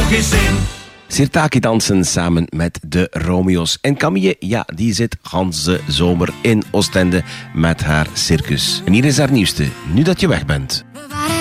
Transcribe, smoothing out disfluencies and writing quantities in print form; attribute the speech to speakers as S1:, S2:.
S1: nog eens in.
S2: Sirtaki dansen samen met de Romeo's. En Camille, ja, die zit ganse zomer in Oostende met haar circus. En hier is haar nieuwste, Nu dat je weg bent.